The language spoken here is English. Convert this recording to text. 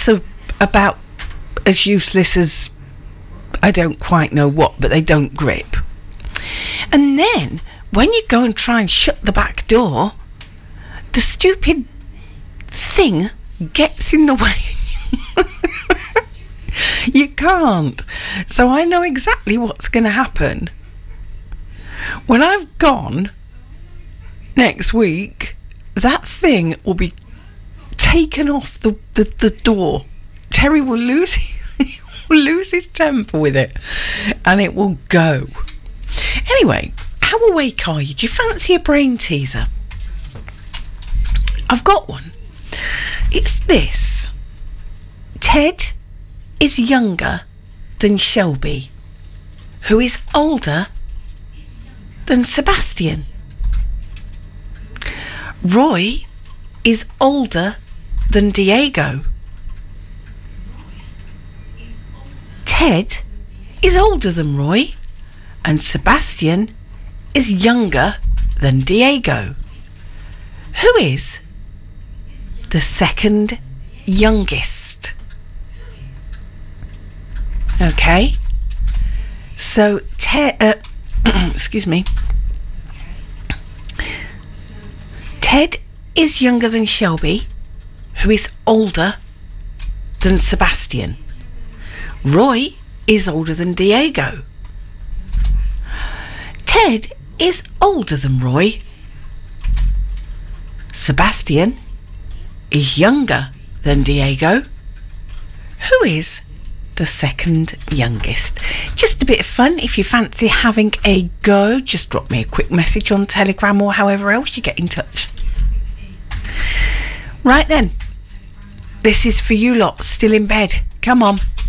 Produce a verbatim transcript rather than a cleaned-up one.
that's a, about as useless as I don't quite know what, but they don't grip. And then when you go and try and shut the back door, the stupid thing gets in the way. You can't. So I know exactly what's going to happen. When I've gone next week, that thing will be taken off the, the, the door. Terry will lose, will lose his temper with it, and it will go. Anyway, how awake are you? Do you fancy a brain teaser? I've got one. It's this. Ted is younger than Shelby, who is older than Sebastian. Roy is older than Diego. Ted is older than Roy, and Sebastian is younger than Diego. Who is the second youngest? Okay, so Ted, uh, excuse me, Ted is younger than Shelby, who is older than Sebastian. Roy is older than Diego. Ted is older than Roy. Sebastian is younger than Diego. Who is the second youngest? Just a bit of fun. If you fancy having a go, just drop me a quick message on Telegram or however else you get in touch. Right then, this is for you lot still in bed. Come on.